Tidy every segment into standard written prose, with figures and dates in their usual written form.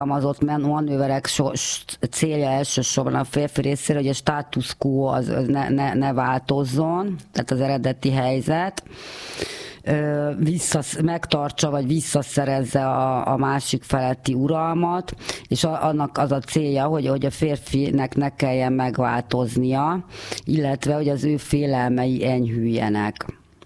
alkalmazott manőverek célja elsősorban a férfi részéről, hogy a status quo az ne változzon, tehát az eredeti helyzet, megtartsa vagy visszaszerezze a másik feletti uralmat, és annak az a célja, hogy a férfinek ne kelljen megváltoznia, illetve hogy az ő félelmei enyhüljenek.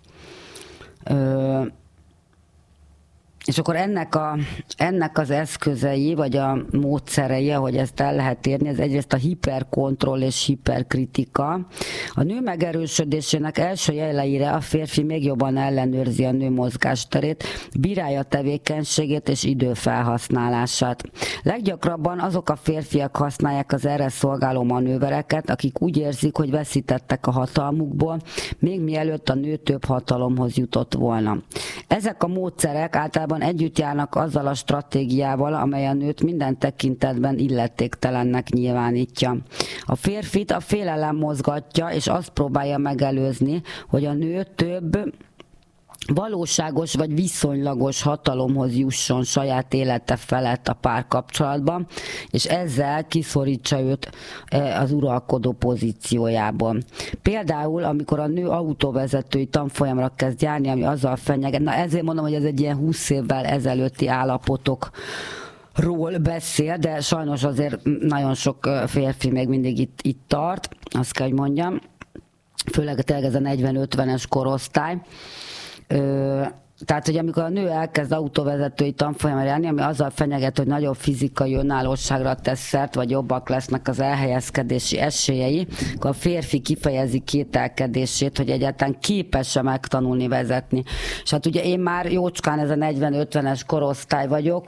És akkor ennek az eszközei, vagy a módszerei, ahogy ezt el lehet érni, ez egyrészt a hiperkontroll és hiperkritika. A nő megerősödésének első jeleire a férfi még jobban ellenőrzi a nő mozgásterét, bírálja tevékenységét és időfelhasználását. Leggyakrabban azok a férfiak használják az erre szolgáló manővereket, akik úgy érzik, hogy veszítettek a hatalmukból, még mielőtt a nő több hatalomhoz jutott volna. Ezek a módszerek általában együtt járnak azzal a stratégiával, amely a nőt minden tekintetben illetéktelennek nyilvánítja. A férfit a félelem mozgatja, és azt próbálja megelőzni, hogy a nő több valóságos vagy viszonylagos hatalomhoz jusson saját élete felett a párkapcsolatban, és ezzel kiszorítsa őt az uralkodó pozíciójából. Például, amikor a nő autóvezetői tanfolyamra kezd járni, ami azzal fenyeget, na ezért mondom, hogy ez egy ilyen 20 évvel ezelőtti állapotokról beszél, de sajnos azért nagyon sok férfi még mindig itt tart, azt kell, hogy mondjam, főleg tényleg ez a 40-50-es korosztály. Tehát, hogy amikor a nő elkezd autóvezetői tanfolyamra járni, ami azzal fenyeget, hogy nagyobb fizikai önállóságra tesz szert, vagy jobbak lesznek az elhelyezkedési esélyei, akkor a férfi kifejezi kételkedését, hogy egyáltalán képes-e megtanulni vezetni. És hát ugye én már jócskán ez a 40-50-es korosztály vagyok,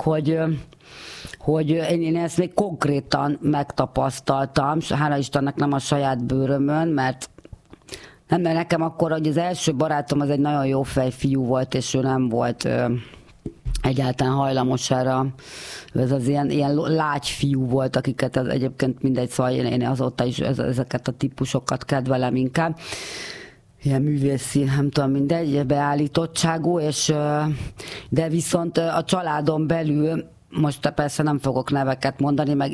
hogy én ezt még konkrétan megtapasztaltam, hála Istennek nem a saját bőrömön, mert nekem akkor, hogy az első barátom az egy nagyon jó fej fiú volt, és ő nem volt egyáltalán hajlamos erre. Ez az ilyen lágy fiú volt, akiket az egyébként mindegy, szóval én azóta is ezeket a típusokat kedvelem inkább. Ilyen művészi, nem tudom, mindegy, beállítottságú, de viszont a családon belül most persze nem fogok neveket mondani, meg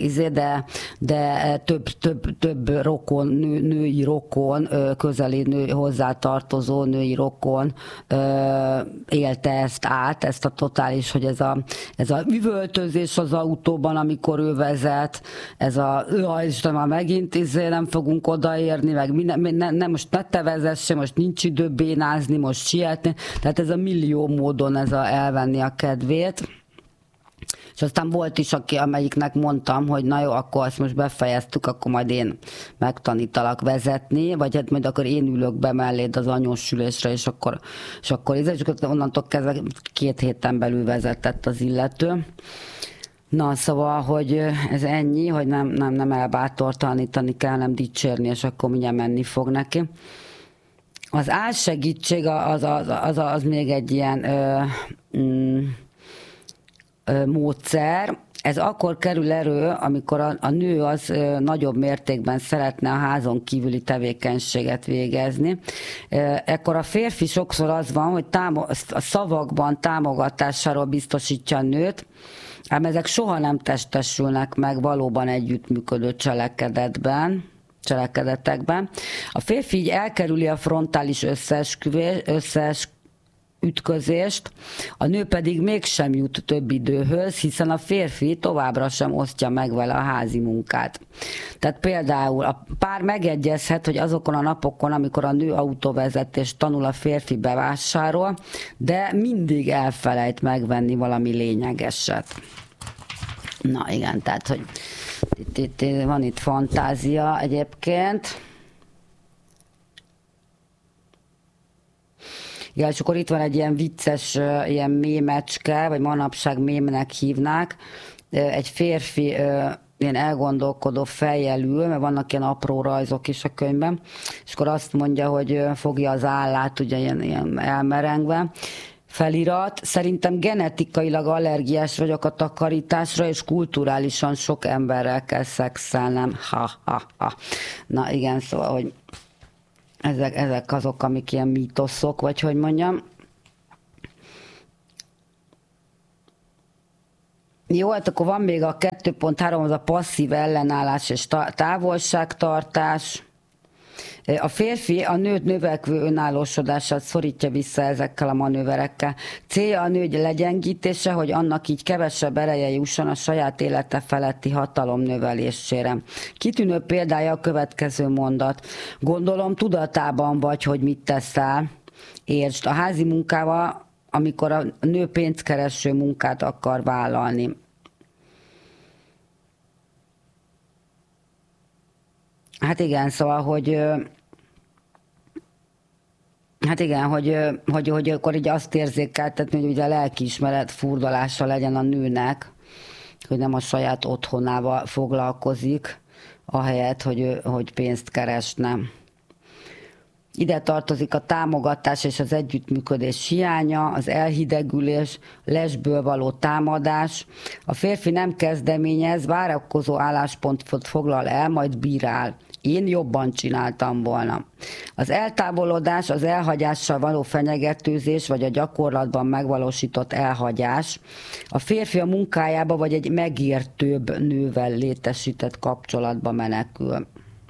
de több rokon, női rokon, közeli hozzátartozó női rokon élte ezt át, ezt a totális, hogy ez a üvöltözés az autóban, amikor ő vezet, ez Isten, már megint nem fogunk odaérni, meg most ne te vezesse, most nincs idő bénázni, most sietni, tehát ez a millió módon ez elvenni a kedvét. És aztán volt is, amelyiknek mondtam, hogy na jó, akkor ezt most befejeztük, akkor majd én megtanítalak vezetni, vagy hát majd akkor én ülök be melléd az anyósülésre, és akkor onnantól kezdve 2 héten belül vezetett az illető. Na, szóval, hogy ez ennyi, hogy nem elbátortalanítani kell, nem dicsérni, és akkor mindjárt menni fog neki. Az álsegítség az még egy ilyen módszer. Ez akkor kerül elő, amikor a nő az nagyobb mértékben szeretne a házon kívüli tevékenységet végezni. Ekkor a férfi sokszor az van, hogy a szavakban támogatásáról biztosítja a nőt, ám ezek soha nem testesülnek meg valóban együttműködő cselekedetekben. A férfi így elkerüli a frontális ütközést, a nő pedig mégsem jut több időhöz, hiszen a férfi továbbra sem osztja meg vele a házi munkát. Tehát például a pár megegyezhet, hogy azokon a napokon, amikor a nő autóvezetést tanul, a férfi bevásárol, de mindig elfelejt megvenni valami lényegeset. Na igen, tehát, hogy van itt fantázia egyébként. Ja, és akkor itt van egy ilyen vicces, ilyen mémecske, vagy manapság mémnek hívnák. Egy férfi ilyen elgondolkodó fejjel ül, mert vannak ilyen apró rajzok is a könyvben, és akkor azt mondja, hogy fogja az állát, ugye ilyen elmerengve. Felirat: szerintem genetikailag allergiás vagyok a takarításra, és kulturálisan sok emberrel kell szexelnem. Ha. Na igen, szóval, hogy ezek azok, amik ilyen mítoszok, vagy hogy mondjam. Jó, hát akkor van még a 2.3, az a passzív ellenállás és távolságtartás. A férfi a nőt növekvő önállósodását szorítja vissza ezekkel a manőverekkel. Célja a nő legyengítése, hogy annak így kevesebb ereje jusson a saját élete feletti hatalom növelésére. Kitűnő példája a következő mondat. Gondolom tudatában vagy, hogy mit teszel. Értsd, a házi munkával, amikor a nő pénzkereső munkát akar vállalni. Hát igen, szóval, hogy hogy akkor így azt érzékeltetni, hogy ugye a lelkiismeret furdalása legyen a nőnek, hogy nem a saját otthonával foglalkozik, ahelyett, hogy pénzt keresne. Ide tartozik a támogatás és az együttműködés hiánya, az elhidegülés, lesből való támadás. A férfi nem kezdeményez, várakozó álláspontot foglal el, majd bírál. Én jobban csináltam volna. Az eltávolodás, az elhagyással való fenyegetőzés, vagy a gyakorlatban megvalósított elhagyás. A férfi a munkájába, vagy egy megértőbb nővel létesített kapcsolatba menekül.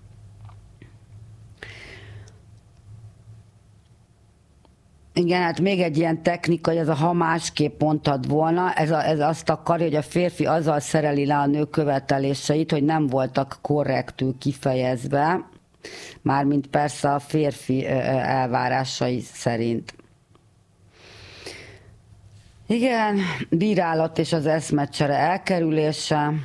Igen, hát még egy ilyen technika, hogy ez a ha másképp mondtad volna, ez azt akarja, hogy a férfi azzal szereli le a nő követeléseit, hogy nem voltak korrektül kifejezve, mármint persze a férfi elvárásai szerint. Igen, bírálat és az eszmecsere elkerülése.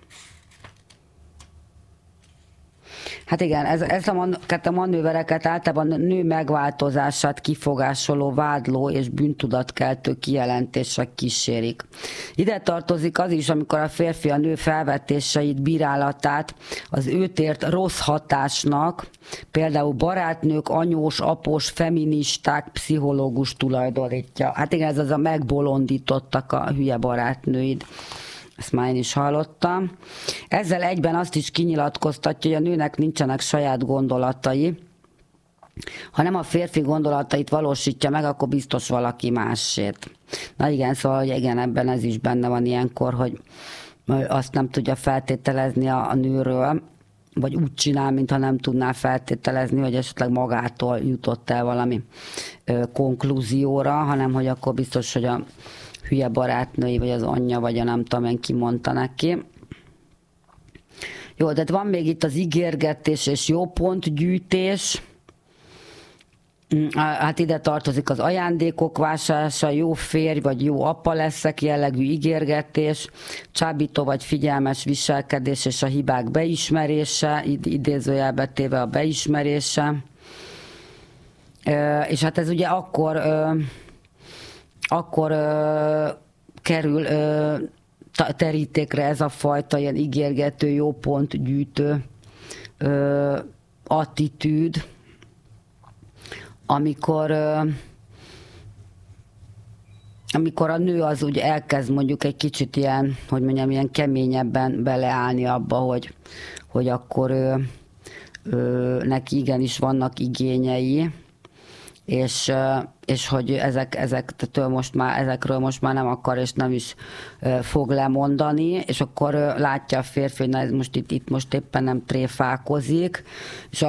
Hát igen, ezeket a manővereket általában nő megváltozását kifogásoló, vádló és bűntudatkeltő kijelentések kísérik. Ide tartozik az is, amikor a férfi a nő felvetéseit, bírálatát az őt ért rossz hatásnak, például barátnők, anyós, após, feministák, pszichológus tulajdonítja. Hát igen, ez az a megbolondítottak a hülye barátnőid. Ezt már én is hallottam. Ezzel egyben azt is kinyilatkoztatja, hogy a nőnek nincsenek saját gondolatai. Ha nem a férfi gondolatait valósítja meg, akkor biztos valaki másét. Na igen, szóval hogy igen, ebben ez is benne van ilyenkor, hogy azt nem tudja feltételezni a nőről, vagy úgy csinál, mintha nem tudná feltételezni, hogy esetleg magától jutott el valami konklúzióra, hanem hogy akkor biztos, hogy a hülye barátnői, vagy az anyja, vagy a nem tudom én ki mondta neki. Jó, tehát van még itt az ígérgetés és jó pontgyűjtés. Hát ide tartozik az ajándékok vásárlása, jó férj vagy jó apa leszek jellegű ígérgetés, csábító vagy figyelmes viselkedés és a hibák beismerése, idézőjelbe téve a beismerése. És hát ez ugye akkor kerül terítékre ez a fajta ilyen ígérgető, jó pont gyűjtő attitűd, amikor a nő az úgy elkezd mondjuk egy kicsit ilyen, hogy mondjam, ilyen keményebben beleállni abba, hogy akkor neki igenis vannak igényei, és hogy ezekről most már nem akar, és nem is fog lemondani, és akkor látja a férfi, hogy na, ez itt most éppen nem tréfálkozik, és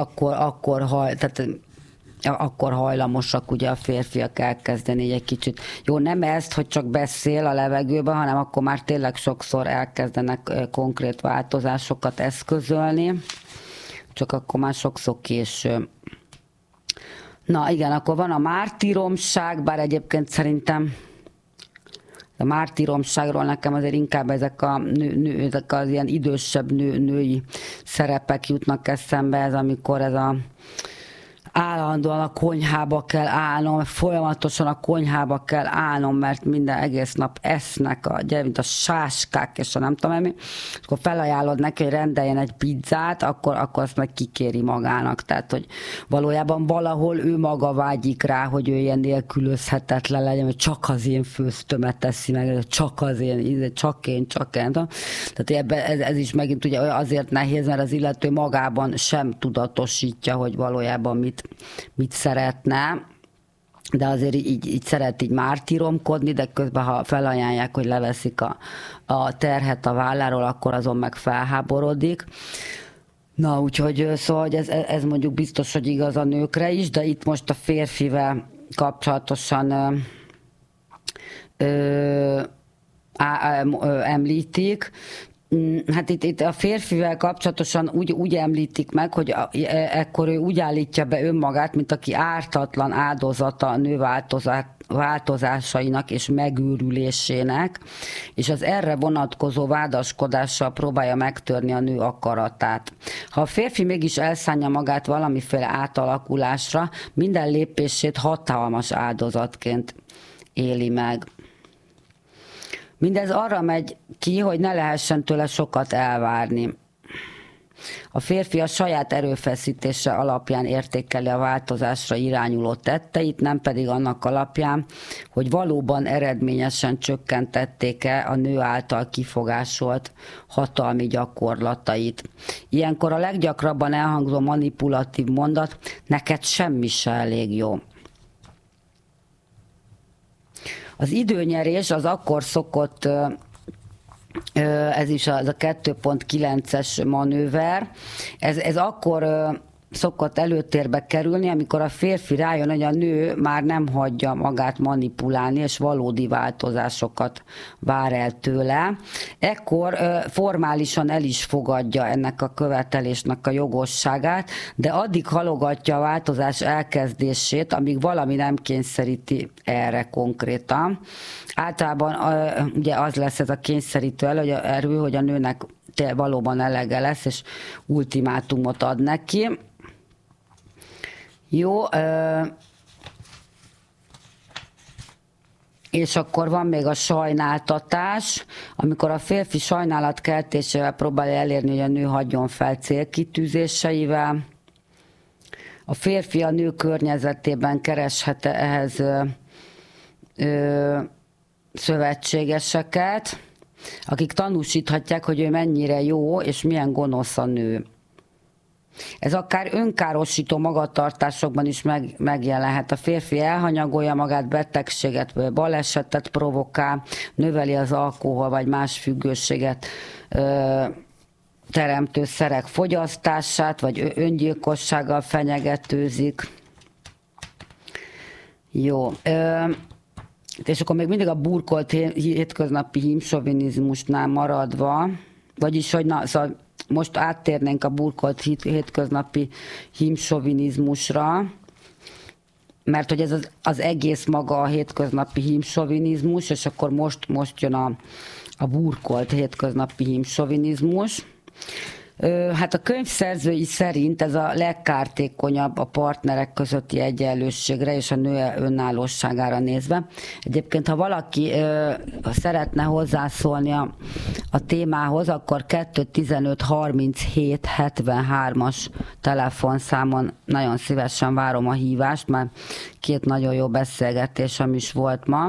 akkor hajlamosak ugye a férfiak elkezdeni egy kicsit. Jó, nem ezt, hogy csak beszél a levegőben, hanem akkor már tényleg sokszor elkezdenek konkrét változásokat eszközölni, csak akkor már sokszor késő. Na igen, akkor van a mártíromság, bár egyébként szerintem a mártíromságról nekem azért inkább ezek az ilyen idősebb női szerepek jutnak eszembe, ez amikor ez a állandóan a konyhába kell állnom, folyamatosan a konyhába kell állnom, mert minden egész nap esznek, mint a sáskák, és a nem tudom mi. Akkor felajánlod neki, hogy rendeljen egy pizzát, akkor azt meg kikéri magának. Tehát, hogy valójában valahol ő maga vágyik rá, hogy ő ilyen nélkülözhetetlen legyen, hogy csak az én főztömet teszi meg, csak az én, csak én. Tehát ebben ez is megint ugye azért nehéz, mert az illető magában sem tudatosítja, hogy valójában mit szeretne. de azért így szeret így mártíromkodni, de közben ha felajánlják, hogy leveszik a terhet a válláról, akkor azon meg felháborodik. Na, úgyhogy szóval hogy ez mondjuk biztos, hogy igaz a nőkre is, de itt most a férfivel kapcsolatosan említik. Hát itt a férfivel kapcsolatosan úgy említik meg, hogy ekkor ő úgy állítja be önmagát, mint aki ártatlan áldozata a nő változásainak és megőrülésének, és az erre vonatkozó vádaskodással próbálja megtörni a nő akaratát. Ha a férfi mégis elszánja magát valamiféle átalakulásra, minden lépését hatalmas áldozatként éli meg. Mindez arra megy ki, hogy ne lehessen tőle sokat elvárni. A férfi a saját erőfeszítése alapján értékeli a változásra irányuló tetteit, nem pedig annak alapján, hogy valóban eredményesen csökkentették-e a nő által kifogásolt hatalmi gyakorlatait. Ilyenkor a leggyakrabban elhangzó manipulatív mondat: neked semmi se elég jó. Az időnyerés az akkor szokott, ez is az a 2.9-es manőver, ez akkor szokott előtérbe kerülni, amikor a férfi rájön, hogy a nő már nem hagyja magát manipulálni, és valódi változásokat vár el tőle. Ekkor formálisan el is fogadja ennek a követelésnek a jogosságát, de addig halogatja a változás elkezdését, amíg valami nem kényszeríti erre konkrétan. Általában ugye az lesz ez a kényszerítő erő, hogy a nőnek valóban elege lesz, és ultimátumot ad neki. Jó, és akkor van még a sajnáltatás, amikor a férfi sajnálatkeltésével próbálja elérni, hogy a nő hagyjon fel célkitűzéseivel. A férfi a nő környezetében kereshet ehhez szövetségeseket, akik tanúsíthatják, hogy ő mennyire jó, és milyen gonosz a nő. Ez akár önkárosító magatartásokban is megjelenhet. A férfi elhanyagolja magát, betegséget vagy balesetet provokál, növeli az alkohol vagy más függőséget teremtő szerek fogyasztását, vagy öngyilkossággal fenyegetőzik. Jó. És akkor még mindig a burkolt hétköznapi hímsovinizmusnál maradva, vagyis, hogy szóval most áttérnénk a burkolt hétköznapi hímsovinizmusra, mert hogy ez az egész maga a hétköznapi hímsovinizmus, és akkor most jön a burkolt hétköznapi hímsovinizmus. Hát a könyv szerzői szerint ez a legkártékonyabb a partnerek közötti egyenlősségre és a nő önállóságára nézve. Egyébként, ha valaki szeretne hozzászólni a témához, akkor 215 37 73-as telefonszámon nagyon szívesen várom a hívást, mert 2 nagyon jó beszélgetésem is volt ma.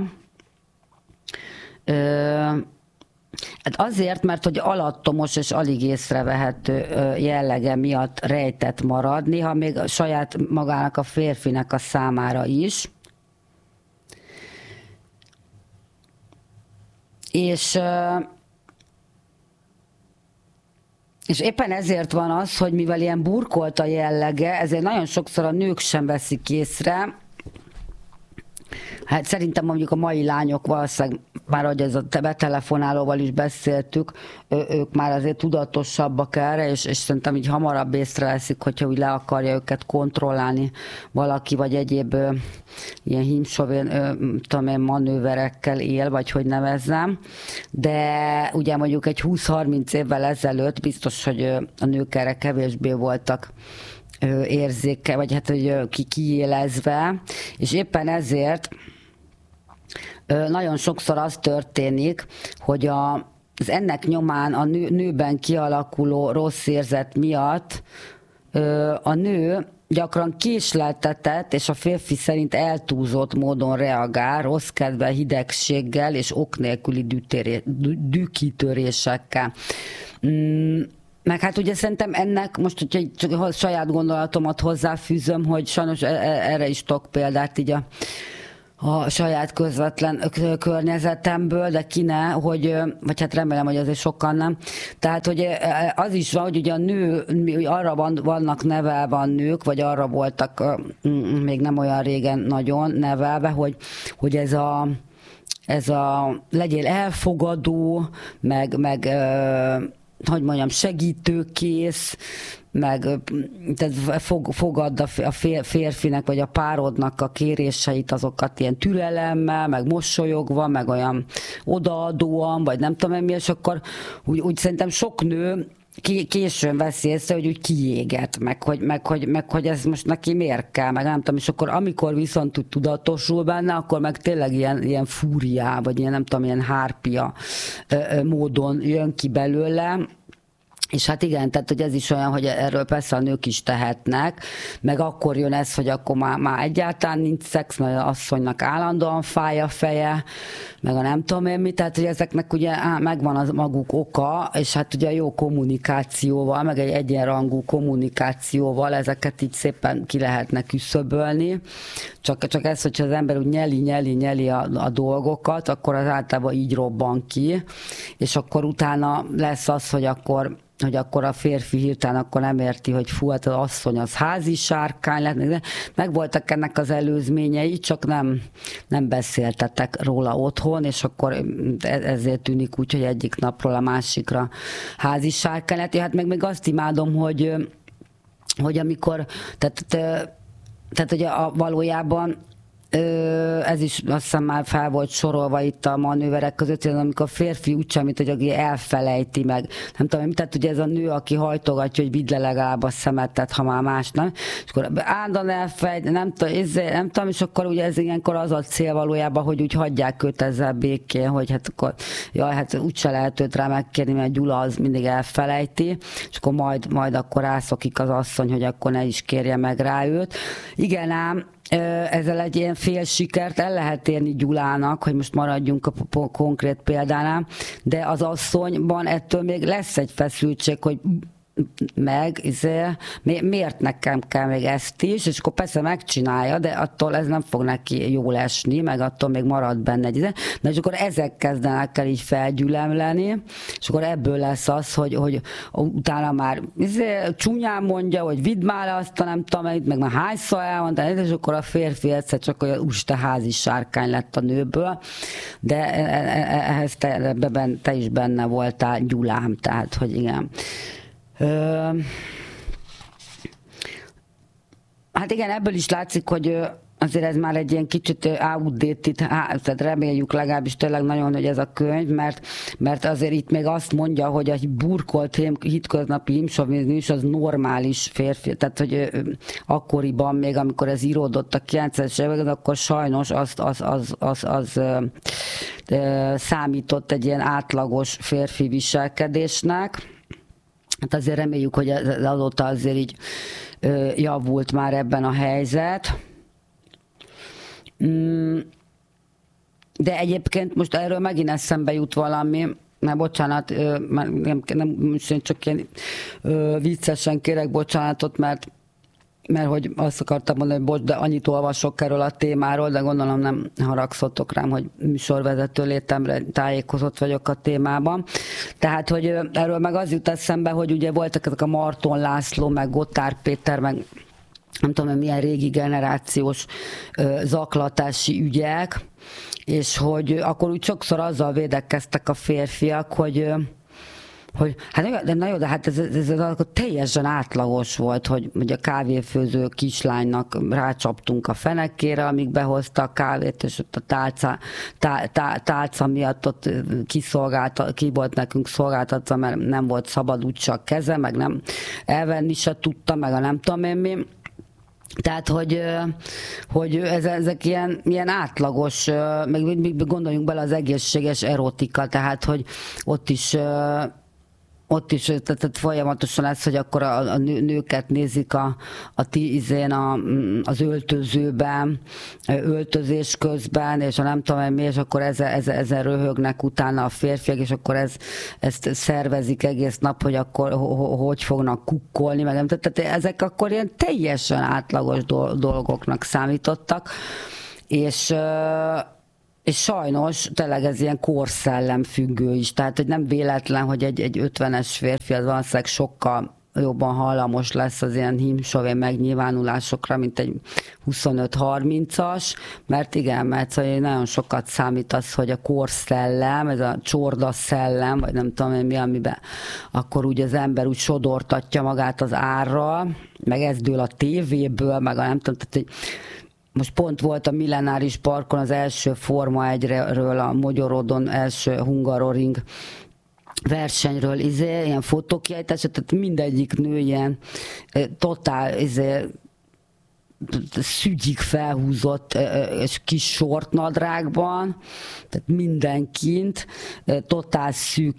Hát azért, mert hogy alattomos és alig észrevehető jellege miatt rejtett marad, néha még a saját magának a férfinek a számára is. És éppen ezért van az, hogy mivel ilyen burkolt a jellege, ezért nagyon sokszor a nők sem veszik észre. Hát szerintem mondjuk a mai lányok valószínűleg, már ahogy ez a betelefonálóval is beszéltük, ők már azért tudatosabbak erre, és szerintem így hamarabb észreveszik, hogyha úgy le akarja őket kontrollálni valaki, vagy egyéb ilyen hímsovén manőverekkel él, vagy hogy nevezzem. De ugye mondjuk egy 20-30 évvel ezelőtt biztos, hogy a nők erre kevésbé voltak érzéke, vagy hát, hogy kiélezve, és éppen ezért nagyon sokszor az történik, hogy az ennek nyomán a nőben kialakuló rossz érzet miatt a nő gyakran késleltetett és a férfi szerint eltúlzott módon reagál, rossz kedvel, hidegséggel és ok nélküli dühkitörésekkel. Meg hát ugye szerintem ennek, most hogyha csak a saját gondolatomat hozzáfűzöm, hogy sajnos erre is tudok példát így a saját közvetlen környezetemből, de ki ne, vagy hát remélem, hogy azért sokan nem. Tehát, hogy az is van, hogy ugye a nő, arra vannak nevelve a nők, vagy arra voltak még nem olyan régen nagyon nevelve, hogy ez a legyél elfogadó, meg hogy mondjam, segítőkész, meg tehát fogadd a férfinek vagy a párodnak a kéréseit, azokat ilyen türelemmel, meg mosolyogva, meg olyan odaadóan, vagy nem tudom mi, és akkor úgy szerintem sok nő későn veszi észre, hogy úgy kiéget, meg hogy ez most neki miért kell, meg nem tudom, és akkor amikor viszont tudatosul benne, akkor meg tényleg ilyen fúriá, vagy ilyen nem tudom, ilyen hárpia módon jön ki belőle. És hát igen, tehát hogy ez is olyan, hogy erről persze a nők is tehetnek, meg akkor jön ez, hogy akkor már egyáltalán nincs szex, mert az asszonynak állandóan fáj a feje, meg a nem tudom én mi, tehát hogy ezeknek ugye megvan az maguk oka, és hát ugye a jó kommunikációval, meg egy egyenrangú kommunikációval ezeket így szépen ki lehetne küszöbölni, csak ez, hogyha az ember úgy nyeli a dolgokat, akkor az általában így robban ki, és akkor utána lesz az, hogy akkor a férfi hirtelen akkor nem érti, hogy fú, hát az asszony az házi sárkány lett, meg voltak ennek az előzményei, csak nem beszéltetek róla otthon, és akkor ezért tűnik úgy, hogy egyik napról a másikra házi sárkány lett. Hát meg még azt imádom, hogy amikor, tehát hogy valójában ez is azt hiszem már fel volt sorolva itt a manőverek között, hogy amikor a férfi úgy mint hogy aki elfelejti meg, nem tudom, tehát ugye ez a nő, aki hajtogatja, hogy vidd le legalább a szemetet, ha már más nem, és akkor állandóan elfelejt, nem tudom, és akkor ugye ez ilyenkor az a cél valójában, hogy úgy hagyják őt ezzel békén, hogy hát akkor, hát úgyse lehet őt rá megkérni, mert Gyula az mindig elfelejti, és akkor majd akkor rászokik az asszony, hogy akkor ne is kérje meg rá őt. Igen ám, ezzel egy ilyen fél sikert el lehet érni Gyulának, hogy most maradjunk a konkrét példánál, de az asszonyban ettől még lesz egy feszültség, hogy miért nekem kell még ezt is, és akkor persze megcsinálja, de attól ez nem fog neki jól esni, meg attól még marad benne egy de és akkor ezek kezdenek el így felgyülemleni, és akkor ebből lesz az, hogy utána már csúnyán mondja, hogy vidd már le azt, nem tudom, meg már hányszor elmondta, és akkor a férfi egyszer csak olyan úristen házi sárkány lett a nőből, de ehhez te is benne voltál, Gyulám, tehát, hogy igen. Hát igen, ebből is látszik, hogy azért ez már egy ilyen kicsit outdated, tehát reméljük legalábbis tényleg nagyon, hogy ez a könyv, mert azért itt még azt mondja, hogy a burkolt hétköznapi hímsoviniz az normális férfi, tehát hogy akkoriban még, amikor ez íródott a 90-es években, akkor sajnos az számított egy ilyen átlagos férfi viselkedésnek. Hát azért reméljük, hogy azóta azért így javult már ebben a helyzet. De egyébként most erről megint eszembe jut valami, mert bocsánat, nem csak ilyen viccesen kérek bocsánatot, mert hogy azt akartam mondani, hogy bocs, de annyit olvasok erről a témáról, de gondolom nem haragszotok rám, hogy műsorvezető létemre tájékozott vagyok a témában. Tehát, hogy erről meg az jut eszembe, hogy ugye voltak ezek a Marton László, meg Gotthárd Péter, meg nem tudom, milyen régi generációs zaklatási ügyek, és hogy akkor úgy sokszor azzal védekeztek a férfiak, hogy hát de na jó, de hát ez akkor teljesen átlagos volt, hogy a kávéfőző kislánynak rácsaptunk a fenekére, amíg behozta a kávét, és ott a tálca miatt ott ki volt nekünk szolgáltatva, mert nem volt szabad úgy csak keze, meg nem elvenni se tudta, meg a nem tudom én mi. Tehát, hogy ezek ilyen átlagos, meg gondoljunk bele az egészséges erotika, tehát, hogy ott is tehát folyamatosan ez, hogy akkor a nőket nézik az öltözőben, öltözés közben, és nem tudom mi, és akkor ezen röhögnek utána a férfiak, és akkor ezt szervezik egész nap, hogy akkor hogy fognak kukkolni, meg nem. Tehát ezek akkor ilyen teljesen átlagos dolgoknak számítottak. és sajnos tényleg ez ilyen korszellem függő is, tehát hogy nem véletlen, hogy egy 50-es férfi az valószínűleg sokkal jobban hallamos lesz az ilyen hímsovén megnyilvánulásokra, mint egy 25-30-as, mert igen, mert szóval nagyon sokat számít az, hogy a korszellem, ez a csorda szellem, vagy nem tudom én mi, amiben akkor úgy az ember úgy sodortatja magát az árra, meg ez dől a tévéből, meg a nem tudom, tehát hogy most pont volt a Millenáris Parkon az első Forma 1-ről, a Magyarodon első Hungaroring versenyről, ilyen fotókiállítás, tehát mindegyik nő ilyen totál szügyig felhúzott és kis sortnadrágban, tehát mindenkint, totál szűk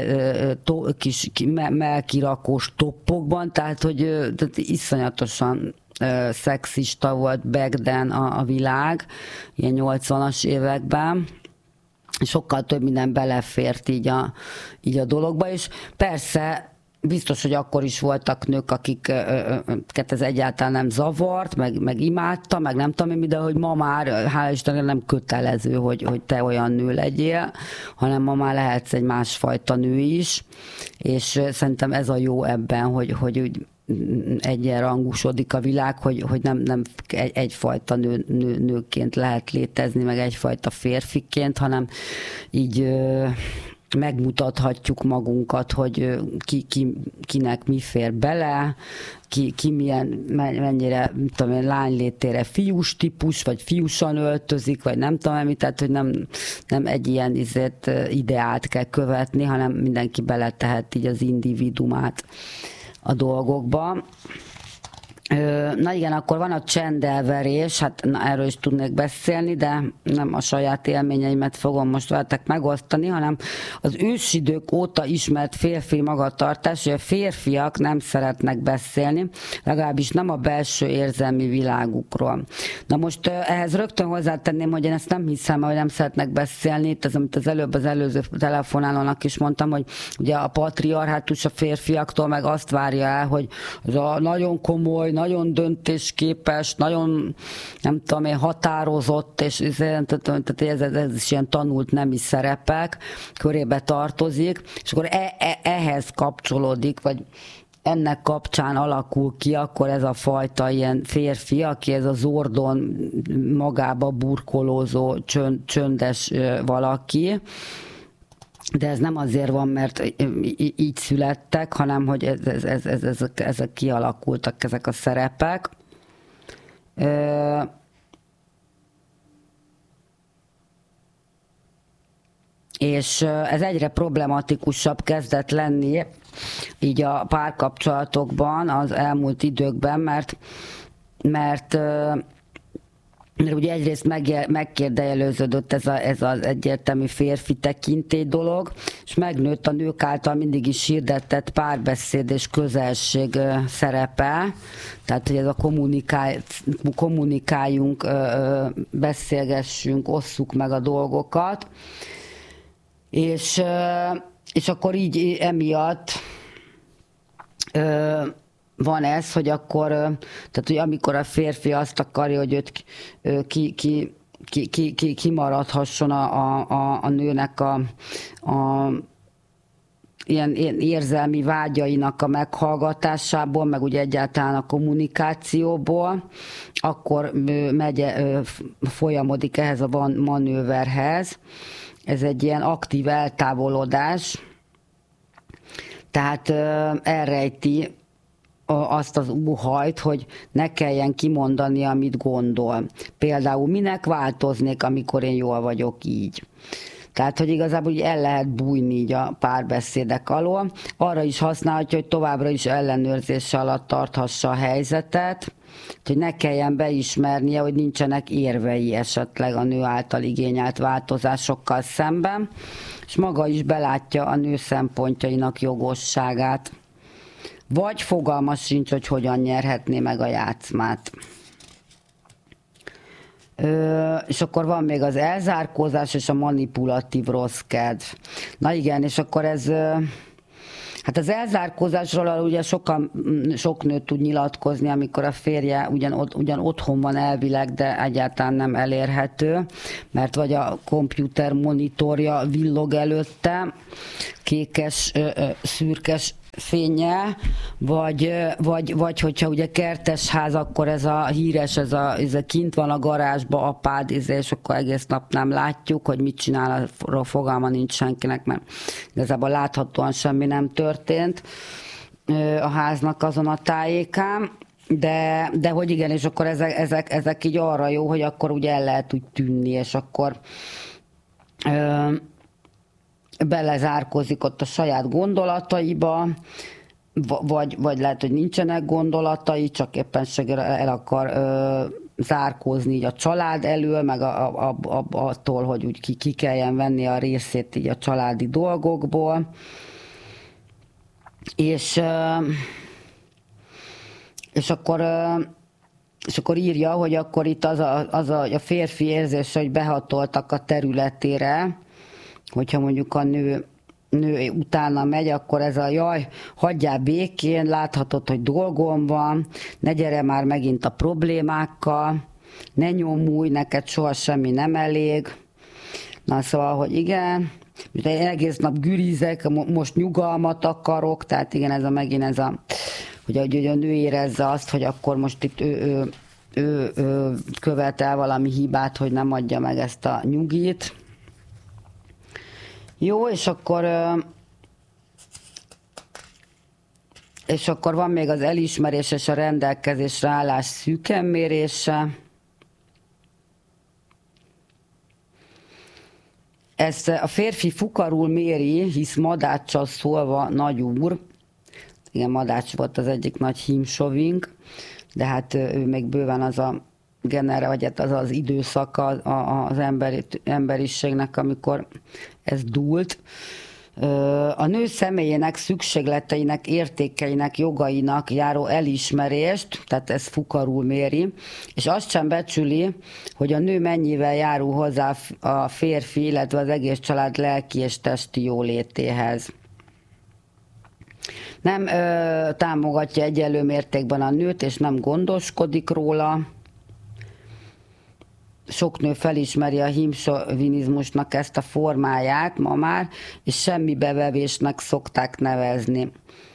kis melkirakós toppokban, tehát hogy tehát iszonyatosan szexista volt back then a világ, ilyen 80-as években. Sokkal több minden belefért így a dologba, és persze biztos, hogy akkor is voltak nők, akiket ez egyáltalán nem zavart, meg imádta, meg nem tudom én, de hogy ma már, hála Istennek nem kötelező, hogy te olyan nő legyél, hanem ma már lehetsz egy másfajta nő is, és szerintem ez a jó ebben, hogy úgy egyenrangúsodik a világ, hogy nem egyfajta nőként lehet létezni, meg egyfajta férfiként, hanem így megmutathatjuk magunkat, hogy kinek mi fér bele, ki mennyire, tudom én, lánylétére fiús típus, vagy fiúsan öltözik, vagy nem tudom mi, tehát hogy nem egy ilyen ideát kell követni, hanem mindenki beletehet így az individuumát a dolgokba. Na igen, akkor van a csendelverés, hát erről is tudnék beszélni, de nem a saját élményeimet fogom most veletek megosztani, hanem az ősidők óta ismert férfi magatartás, hogy a férfiak nem szeretnek beszélni, legalábbis nem a belső érzelmi világukról. Na most ehhez rögtön hozzátenném, hogy én ezt nem hiszem, hogy nem szeretnek beszélni, itt az, amit az előző telefonálónak is mondtam, hogy ugye a patriarhátus a férfiaktól meg azt várja el, hogy az a nagyon komoly, nagyon döntésképes, nagyon, nem tudom én, határozott, és ez is ilyen tanult nemi szerepek körébe tartozik, és akkor ehhez kapcsolódik, vagy ennek kapcsán alakul ki akkor ez a fajta ilyen férfi, aki ez a zordon magába burkolózó, csöndes valaki, de ez nem azért van, mert így születtek, hanem hogy ezek kialakultak, ezek a szerepek. És ez egyre problematikusabb kezdett lenni így a párkapcsolatokban az elmúlt időkben, mert ugye egyrészt megkérdejelőződött ez az egyértelmű férfi tekintély dolog, és megnőtt a nők által mindig is hirdetett párbeszéd és közelség szerepe, tehát hogy ez a kommunikáljunk, beszélgessünk, osszuk meg a dolgokat, és akkor így emiatt van ez, hogy akkor, tehát hogy amikor a férfi azt akarja, hogy őt kimaradhasson a nőnek a ilyen érzelmi vágyainak a meghallgatásából, meg ugye egyáltalán a kommunikációból, akkor folyamodik ehhez a manőverhez. Ez egy ilyen aktív eltávolodás, tehát elrejti azt az óhajt, hogy ne kelljen kimondani, amit gondol. Például minek változnék, amikor én jól vagyok így. Tehát, hogy igazából így el lehet bújni így a párbeszédek alól. Arra is használhatja, hogy továbbra is ellenőrzése alatt tarthassa a helyzetet, hogy ne kelljen beismernie, hogy nincsenek érvei esetleg a nő által igényelt változásokkal szemben, és maga is belátja a nő szempontjainak jogosságát. Vagy fogalma sincs, hogy hogyan nyerhetné meg a játszmát. És akkor van még az elzárkózás és a manipulatív rossz kedv. Na igen, és akkor ez Hát az elzárkózásról ugye sok nő tud nyilatkozni, amikor a férje ugyan otthon van elvileg, de egyáltalán nem elérhető, mert vagy a komputer monitorja villog előtte, kékes, szürkes fénye, vagy hogyha ugye kertes ház, akkor ez a híres, ez a kint van a garázsba apád, és akkor egész nap nem látjuk, hogy mit csinál, arról fogalma nincs senkinek, mert igazából láthatóan semmi nem történt a háznak azon a tájékán, de hogy igen, és akkor ezek így arra jó, hogy akkor ugye el lehet úgy tűnni, és akkor belezárkózik ott a saját gondolataiba, vagy lehet, hogy nincsenek gondolatai, csak éppenséggel el akar zárkózni így a család elől, meg attól, hogy úgy ki kelljen venni a részét így a családi dolgokból. És akkor írja, hogy akkor itt az a férfi érzés, hogy behatoltak a területére, hogyha mondjuk a nő utána megy, akkor ez a jaj, hagyjál békén, láthatod, hogy dolgom van, ne gyere már megint a problémákkal, ne nyomulj, neked soha semmi nem elég. Na szóval, hogy igen, én egész nap gürizek, most nyugalmat akarok, tehát igen, megint ez a, hogy a nő érezze azt, hogy akkor most itt ő követel valami hibát, hogy nem adja meg ezt a nyugit. Jó, és akkor van még az elismerés és a rendelkezésre állás szűken mérése. Ezt a férfi fukarul méri, hisz Madáccsal szólva nagy úr. Igen, Madács volt az egyik nagy hímsovink, de hát ő még bőven az a vagy hát az időszaka az emberiségnek, amikor ez dúlt. A nő személyének, szükségleteinek, értékeinek, jogainak járó elismerést, tehát ez fukarul méri, és azt sem becsüli, hogy a nő mennyivel járul hozzá a férfi, illetve az egész család lelki és testi jólétéhez. Nem támogatja egyenlő mértékben a nőt, és nem gondoskodik róla. Sok nő felismeri a hímsovinizmusnak ezt a formáját ma már, és semmi bevevésnek szokták nevezni.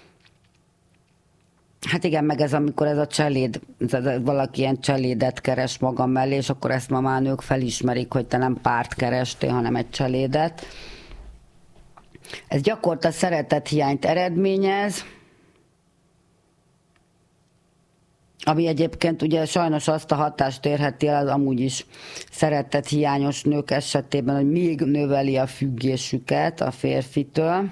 Hát igen, meg ez amikor ez a cseléd, valaki ilyen cselédet keres maga mellé, és akkor ezt ma már nők felismerik, hogy te nem párt kerestél, hanem egy cselédet. Ez gyakorta szeretethiányt eredményez, ami egyébként ugye sajnos azt a hatást érheti el az amúgy is szeretethiányos nők esetében, hogy még növeli a függésüket a férfitől.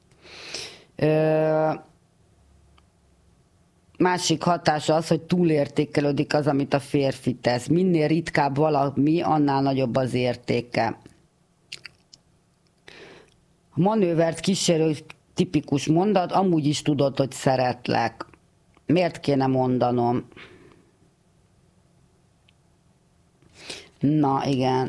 Másik hatása az, hogy túlértékelődik az, amit a férfi tesz. Minél ritkább valami, annál nagyobb az értéke. A manővert kísérő tipikus mondat, amúgy is tudod, hogy szeretlek. Miért kéne mondanom? Na, igen.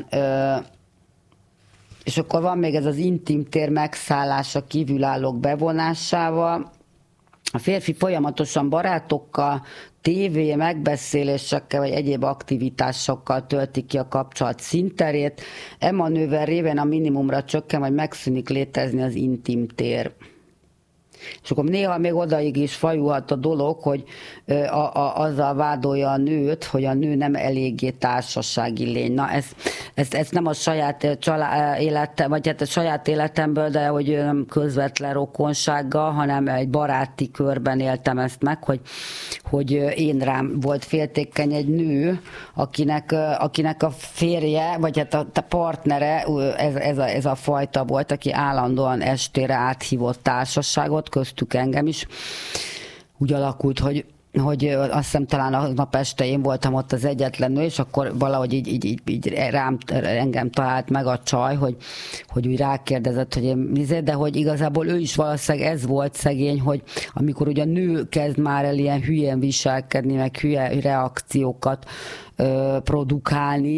És akkor van még ez az intim tér megszállása kívülállók bevonásával. A férfi folyamatosan barátokkal, tévé, megbeszélésekkel vagy egyéb aktivitásokkal tölti ki a kapcsolat színterét. E manőver révén a minimumra csökken, vagy megszűnik létezni az intim tér. És akkor néha még odaig is fajulhat a dolog, hogy azzal vádolja a nőt, hogy a nő nem eléggé társasági lény. Na, ezt nem a saját vagy hát a saját életemből, de hogy közvetlen rokonsággal, hanem egy baráti körben éltem ezt meg, hogy én rám volt féltékeny egy nő, akinek a férje, vagy hát a partnere ez a fajta volt, aki állandóan estére áthívott társaságot, köztük engem is. Úgy alakult, hogy azt hiszem talán a nap este én voltam ott az egyetlen nő, és akkor valahogy így engem talált meg a csaj, hogy úgy rákérdezett, hogy én, de hogy igazából ő is valószínűleg ez volt szegény, hogy amikor ugye a nő kezd már el ilyen hülyén viselkedni, meg hülye reakciókat produkálni,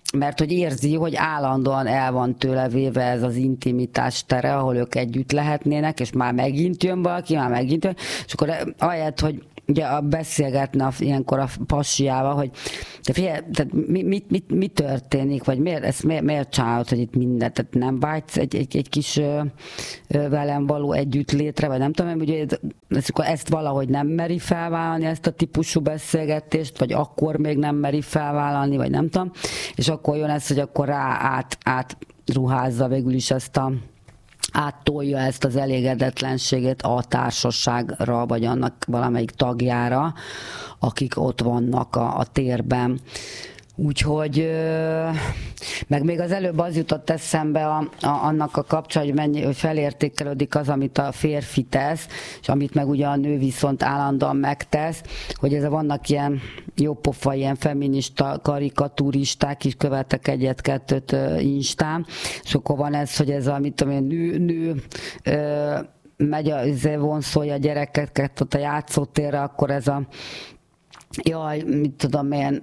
mert hogy érzi, hogy állandóan el van tőle véve ez az intimitás tere, ahol ők együtt lehetnének, és már megint jön valaki, már megint jön, és akkor ahelyett, hogy ugye beszélgetne ilyenkor a pasiával, hogy te figyelj, tehát mi történik, vagy miért csinálod, hogy itt mindent, tehát nem vágysz egy kis velem való együttlétre, vagy nem tudom, ugye ezt valahogy nem meri felvállalni, ezt a típusú beszélgetést, vagy akkor még nem meri felvállalni, vagy nem tudom, és akkor jön ez, hogy akkor átruházza végül is áttolja ezt az elégedetlenségét a társaságra, vagy annak valamelyik tagjára, akik ott vannak a térben. Úgyhogy, meg még az előbb az jutott eszembe annak a kapcsán, hogy felértékelődik az, amit a férfi tesz, és amit meg ugye a nő viszont állandóan megtesz, hogy ez vannak ilyen jópofa, ilyen feminista karikaturisták is, követek egyet-kettőt Instán, és akkor van ez, hogy ez a, mit tudom én, nő megy, vonszolja a gyerekeket ott a játszótérre, akkor ez a jaj, mit tudom én,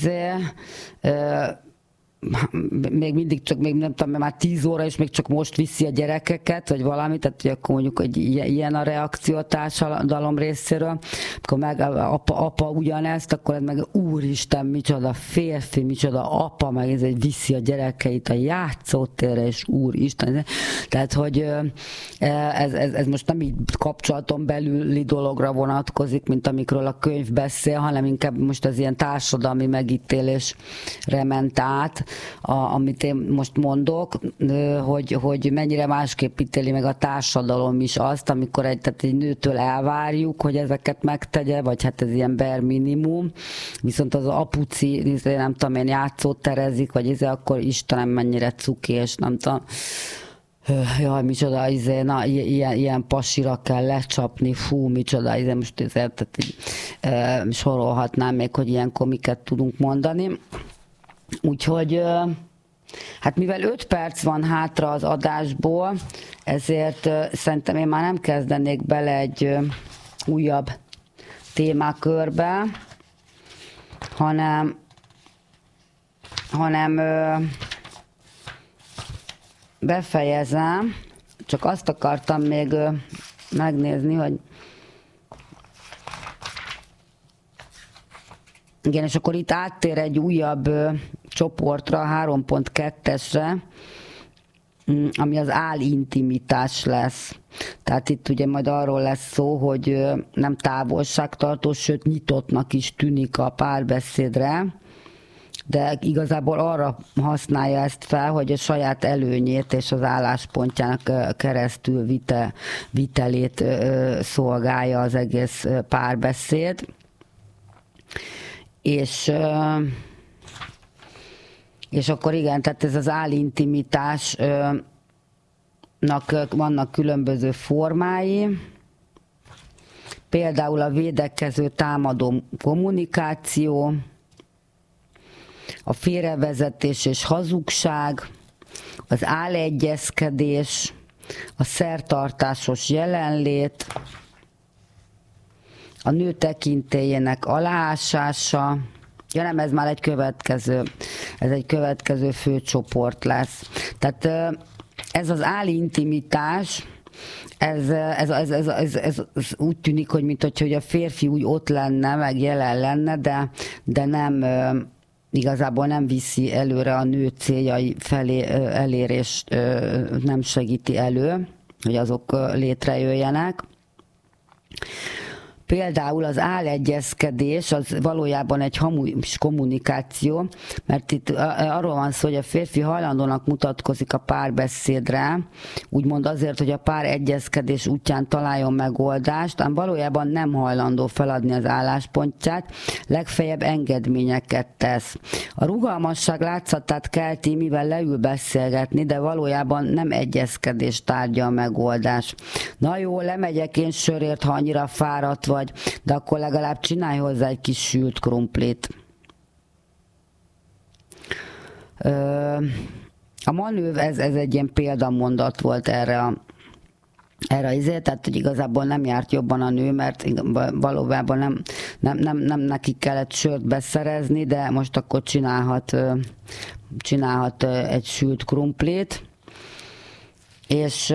még mindig csak, még nem tudom, már 10 óra, és még csak most viszi a gyerekeket, vagy valamit, tehát hogy akkor mondjuk, hogy ilyen a reakció a társadalom részéről, akkor meg apa ugyanezt, akkor ez meg úristen, micsoda férfi, micsoda apa, meg ez egy viszi a gyerekeit a játszótérre, és úristen, tehát hogy ez most nem így kapcsolaton belüli dologra vonatkozik, mint amikről a könyv beszél, hanem inkább most az ilyen társadalmi megítélésre ment át, amit én most mondok, hogy mennyire másképp ítéli meg a társadalom is azt, amikor tehát egy nőtől elvárjuk, hogy ezeket megtegye, vagy hát ez ilyen bare minimum, viszont az apuci, nem tudom én, játszóterezik, vagy akkor Istenem mennyire cuki, és nem tudom, jaj, micsoda, na, ilyen pasira kell lecsapni, fú, micsoda, most sorolhatnám még, hogy ilyenkor miket tudunk mondani. Úgyhogy, hát mivel 5 perc van hátra az adásból, ezért szerintem én már nem kezdenék bele egy újabb témakörbe, hanem befejezem. Csak azt akartam még megnézni, hogy igen, és akkor itt áttér egy újabb csoportra, 3.2-esre, ami az álintimitás lesz. Tehát itt ugye majd arról lesz szó, hogy nem távolságtartó, sőt nyitottnak is tűnik a párbeszédre, de igazából arra használja ezt fel, hogy a saját előnyét és az álláspontjának keresztül vitelét szolgálja az egész párbeszéd. És akkor igen, tehát ez az álintimitásnak vannak különböző formái, például a védekező támadó kommunikáció, a félrevezetés és hazugság, az álegyezkedés, a szertartásos jelenlét, a nő tekintélyének aláásása, ja nem, ez már egy következő főcsoport lesz. Tehát ez az álintimitás, ez úgy tűnik, hogy mint hogy a férfi úgy ott lenne, meg jelen lenne, de nem, igazából nem viszi előre a nő céljai felé elérést, nem segíti elő, hogy azok létrejöjjenek. Például az álegyezkedés az valójában egy hamis kommunikáció, mert itt arról van szó, hogy a férfi hajlandónak mutatkozik a párbeszédre, úgymond azért, hogy a pár egyezkedés útján találjon megoldást, ám valójában nem hajlandó feladni az álláspontját, legfeljebb engedményeket tesz. A rugalmasság látszatát kelti, mivel leül beszélgetni, de valójában nem egyezkedés tárgya a megoldás. Na jó, lemegyek én sörért, ha annyira fáradt vagy, de akkor legalább csinálj hozzá egy kis sült krumplit. A manőv, ez egy ilyen példamondat volt erre erre tehát hogy igazából nem járt jobban a nő, mert valójában nem neki kellett sört beszerezni, de most akkor csinálhat egy sült krumplit, és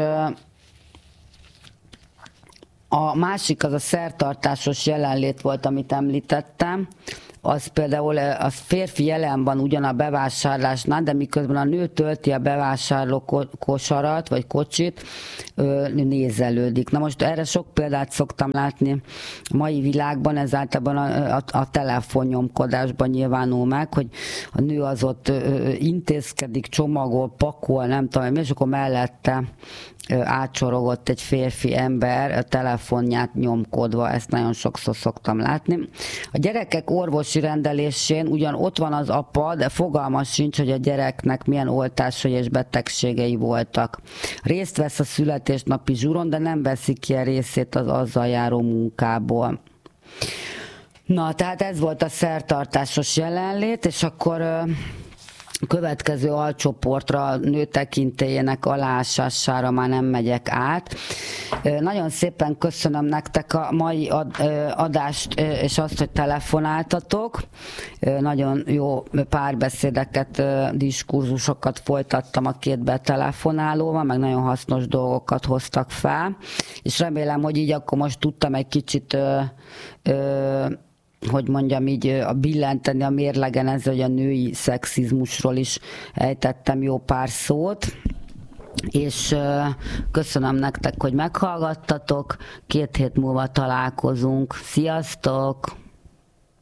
a másik az a szertartásos jelenlét volt, amit említettem. Az például a férfi jelen van ugyan a bevásárlásnál, de miközben a nő tölti a bevásárló kosarat vagy kocsit, nézelődik. Na most erre sok példát szoktam látni a mai világban, ez általában a telefonnyomkodásban nyilvánul meg, hogy a nő az ott intézkedik, csomagol, pakol, nem tudom, és akkor mellette átsorogott egy férfi ember a telefonját nyomkodva, ezt nagyon sokszor szoktam látni. A gyerekek orvosi rendelésén ugyan ott van az apa, de fogalma sincs, hogy a gyereknek milyen oltásai és betegségei voltak. Részt vesz a születésnapi zsúron, de nem veszik ki a részét az azzal járó munkából. Na, tehát ez volt a szertartásos jelenlét, és akkor a következő alcsoportra, a nő tekintélyének aláásására már nem megyek át. Nagyon szépen köszönöm nektek a mai adást, és azt, hogy telefonáltatok. Nagyon jó párbeszédeket, diskurzusokat folytattam a két betelefonálóval, meg nagyon hasznos dolgokat hoztak fel, és remélem, hogy így akkor most tudtam egy kicsit hogy mondjam így, billenteni a mérlegen ezzel, hogy a női szexizmusról is ejtettem jó pár szót, és köszönöm nektek, hogy meghallgattatok, 2 hét múlva találkozunk. Sziasztok!